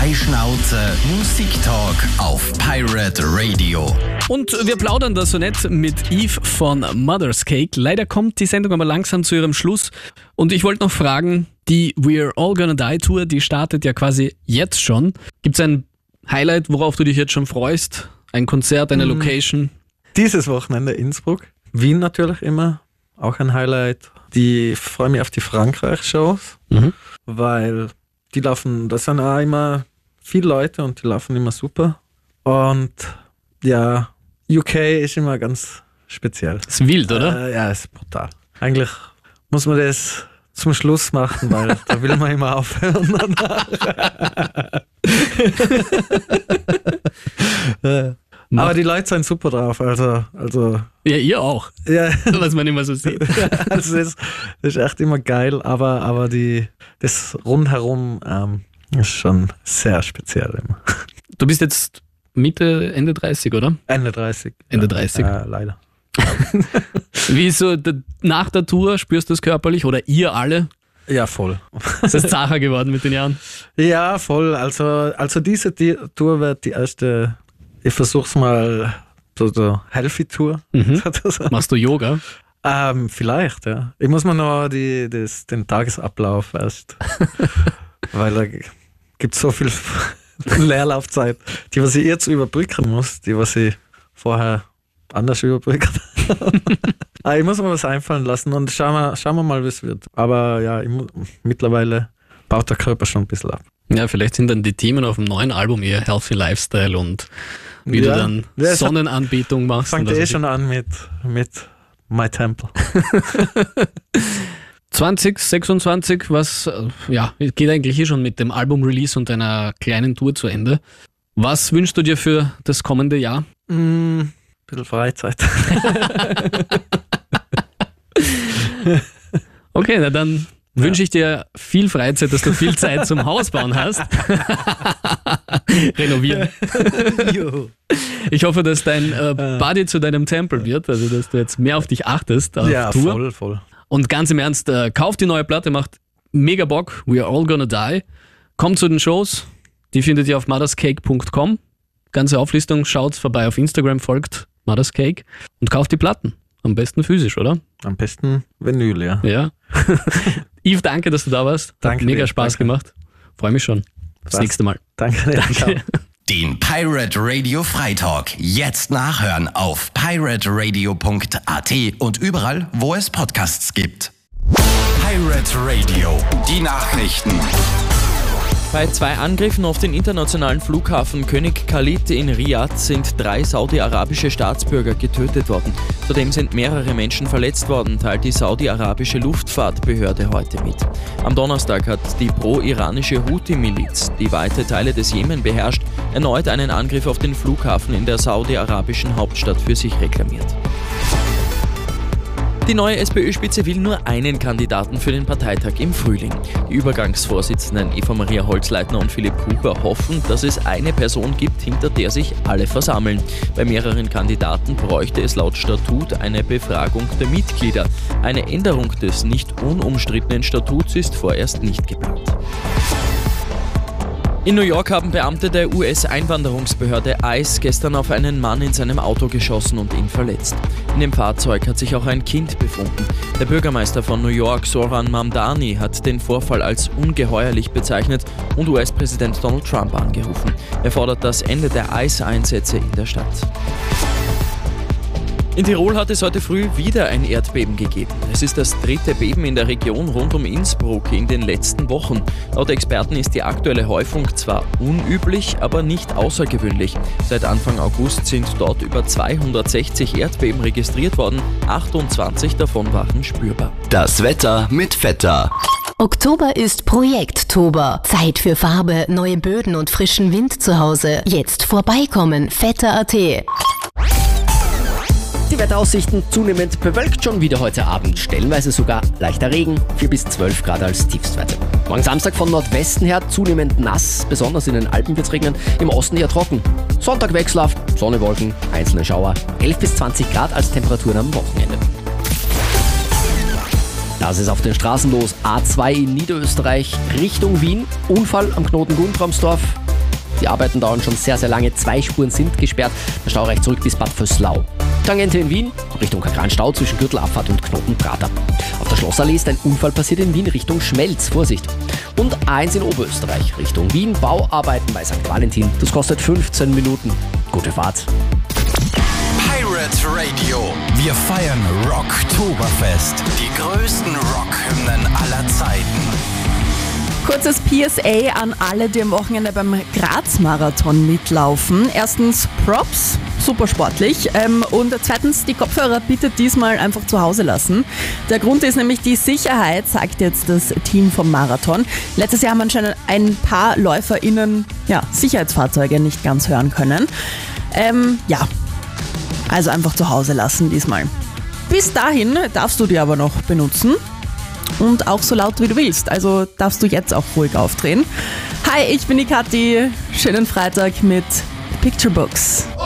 Freischnauze Musiktalk auf Pirate Radio. Und wir plaudern da so nett mit Eve von Mother's Cake. Leider kommt die Sendung aber langsam zu ihrem Schluss. Und ich wollte noch fragen, die We're All Gonna Die Tour, die startet ja quasi jetzt schon. Gibt es ein Highlight, worauf du dich jetzt schon freust? Ein Konzert, eine Location? Dieses Wochenende Innsbruck. Wien natürlich immer, auch ein Highlight. Ich freue mich auf die Frankreich-Shows, weil die laufen, das sind auch immer viele Leute und die laufen immer super. Und ja, UK ist immer ganz speziell. Ist wild, oder? Ja, ist brutal. Eigentlich muss man das zum Schluss machen, weil da will man immer aufhören danach. Aber die Leute sind super drauf, also ja, ihr auch, ja. Was man immer so sieht. Also das ist echt immer geil, aber das rundherum ist schon sehr speziell immer. Du bist jetzt Mitte, Ende 30, oder? Ende 30. Ende 30. Leider. Wie ist so nach der Tour, spürst du es körperlich oder ihr alle? Ja, voll. Ist das zacher geworden mit den Jahren? Ja, voll. Also diese Tour wird die erste, ich versuch's mal, so Healthy-Tour. Machst du Yoga? Vielleicht, ja. Ich muss mir noch den Tagesablauf erst, weil da gibt es so viel Leerlaufzeit, die was ich jetzt überbrücken muss, die was ich vorher anders überbrückt habe. Ich muss mir was einfallen lassen und schauen wir mal, wie es wird. Aber ja, mittlerweile baut der Körper schon ein bisschen ab. Ja, vielleicht sind dann die Themen auf dem neuen Album eher Healthy Lifestyle und wie du dann Sonnenanbetung machst. Fängt schon an mit My Temple. 2026, was geht eigentlich schon mit dem Album-Release und einer kleinen Tour zu Ende. Was wünschst du dir für das kommende Jahr? Ein bisschen Freizeit. Okay, na dann wünsche ich dir viel Freizeit, dass du viel Zeit zum Hausbauen hast. Renovieren. Ich hoffe, dass dein Body zu deinem Tempel wird, also dass du jetzt mehr auf dich achtest auf Tour. Ja, voll. Und ganz im Ernst, kauft die neue Platte, macht mega Bock. We're All Gonna Die. Kommt zu den Shows, die findet ihr auf motherscake.com. Ganze Auflistung, schaut vorbei auf Instagram, folgt Mother's Cake und kauft die Platten. Am besten physisch, oder? Am besten Vinyl, ja. Ja. Yves, danke, dass du da warst. Danke. Hat mega Spaß gemacht. Freue mich schon. Das nächste Mal. Danke. Den Pirate Radio Freitalk jetzt nachhören auf pirateradio.at und überall, wo es Podcasts gibt. Pirate Radio, die Nachrichten. Bei 2 Angriffen auf den internationalen Flughafen König Khalid in Riyadh sind 3 saudi-arabische Staatsbürger getötet worden. Zudem sind mehrere Menschen verletzt worden, teilt die saudi-arabische Luftfahrtbehörde heute mit. Am Donnerstag hat die pro-iranische Houthi-Miliz, die weite Teile des Jemen beherrscht, erneut einen Angriff auf den Flughafen in der saudi-arabischen Hauptstadt für sich reklamiert. Die neue SPÖ-Spitze will nur einen Kandidaten für den Parteitag im Frühling. Die Übergangsvorsitzenden Eva-Maria Holzleitner und Philipp Kucher hoffen, dass es eine Person gibt, hinter der sich alle versammeln. Bei mehreren Kandidaten bräuchte es laut Statut eine Befragung der Mitglieder. Eine Änderung des nicht unumstrittenen Statuts ist vorerst nicht geplant. In New York haben Beamte der US-Einwanderungsbehörde ICE gestern auf einen Mann in seinem Auto geschossen und ihn verletzt. In dem Fahrzeug hat sich auch ein Kind befunden. Der Bürgermeister von New York, Zohran Mamdani, hat den Vorfall als ungeheuerlich bezeichnet und US-Präsident Donald Trump angerufen. Er fordert das Ende der ICE-Einsätze in der Stadt. In Tirol hat es heute früh wieder ein Erdbeben gegeben. Es ist das 3. Beben in der Region rund um Innsbruck in den letzten Wochen. Laut Experten ist die aktuelle Häufung zwar unüblich, aber nicht außergewöhnlich. Seit Anfang August sind dort über 260 Erdbeben registriert worden, 28 davon waren spürbar. Das Wetter mit Vetter. Oktober ist Projekttober. Zeit für Farbe, neue Böden und frischen Wind zu Hause. Jetzt vorbeikommen, vetter.at. Die Wetteraussichten zunehmend bewölkt, schon wieder heute Abend stellenweise sogar leichter Regen, 4 bis 12 Grad als Tiefstwerte. Morgen Samstag von Nordwesten her zunehmend nass, besonders in den Alpen wird es regnen, im Osten eher trocken. Sonntag wechselhaft, Sonne, Wolken, einzelne Schauer, 11 bis 20 Grad als Temperaturen am Wochenende. Das ist auf den Straßen los. A2 in Niederösterreich Richtung Wien, Unfall am Knoten Guntramsdorf. Die Arbeiten dauern schon sehr, sehr lange. 2 Spuren sind gesperrt. Der Stau reicht zurück bis Bad Vöslau. Tangente in Wien, Richtung Kagran-Stau zwischen Gürtelabfahrt und Knotenprater. Auf der Schlossallee ist ein Unfall passiert in Wien Richtung Schmelz. Vorsicht. Und A1 in Oberösterreich Richtung Wien. Bauarbeiten bei St. Valentin. Das kostet 15 Minuten. Gute Fahrt. Pirate Radio. Wir feiern Rocktoberfest. Die größten Rockhymnen aller Zeiten. Kurzes PSA an alle, die am Wochenende beim Graz-Marathon mitlaufen. Erstens Props, super sportlich. Und zweitens, die Kopfhörer bitte diesmal einfach zu Hause lassen. Der Grund ist nämlich die Sicherheit, sagt jetzt das Team vom Marathon. Letztes Jahr haben anscheinend ein paar LäuferInnen Sicherheitsfahrzeuge nicht ganz hören können. Also einfach zu Hause lassen diesmal. Bis dahin darfst du die aber noch benutzen. Und auch so laut wie du willst. Also darfst du jetzt auch ruhig aufdrehen. Hi, ich bin die Kathi. Schönen Freitag mit Picture Books.